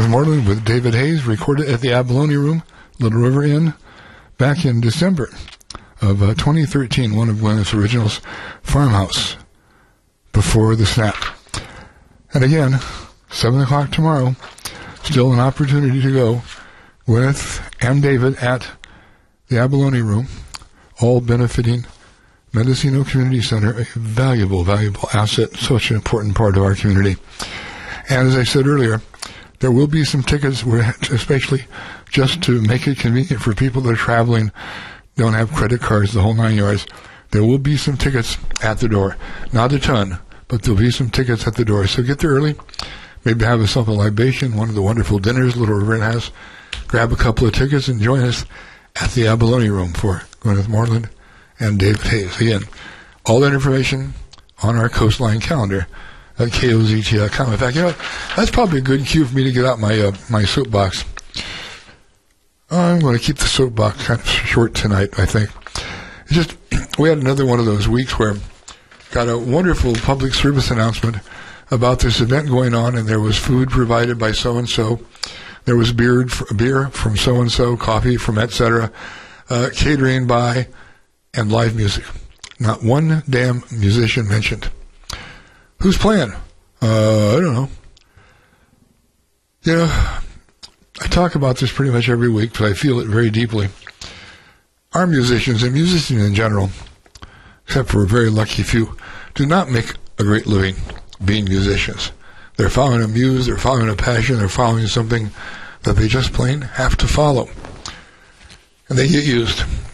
Moreland with David Hayes, recorded at the Abalone Room, Little River Inn, back in December of 2013, one of Gwyneth's originals, Farmhouse, before the snap. And again, 7 o'clock tomorrow, still an opportunity to go, Gwyneth and David at the Abalone Room, all benefiting Mendocino Community Center, a valuable, valuable asset, such an important part of our community. And as I said earlier, there will be some tickets, especially just to make it convenient for people that are traveling, don't have credit cards, the whole 9 yards. There will be some tickets at the door. Not a ton, but there'll be some tickets at the door. So get there early. Maybe have yourself a libation, one of the wonderful dinners Little River Inn has. Grab a couple of tickets and join us at the Abalone Room for Gwyneth Moreland and David Hayes. Again, all that information on our Coastline calendar at KOZT.com. In fact, you know what? That's probably a good cue for me to get out my soapbox. I'm going to keep the soapbox kind of short tonight, I think. It's just, we had another one of those weeks where got a wonderful public service announcement about this event going on, and there was food provided by so-and-so. There was beer from so-and-so, coffee from et-cetera, catering by, and live music. Not one damn musician mentioned. Who's playing? I don't know. You know, I talk about this pretty much every week, but I feel it very deeply. Our musicians, and musicians in general, except for a very lucky few, do not make a great living being musicians. They're following a muse, they're following a passion, they're following something that they just plain have to follow. And they get used.